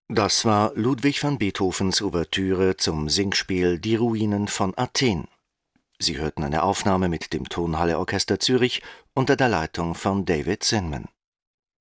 Das war Ludwig van Beethovens Ouvertüre zum Singspiel Die Ruinen von Athen. Sie hörten eine Aufnahme mit dem Tonhalle Orchester Zürich unter der Leitung von David Zinman.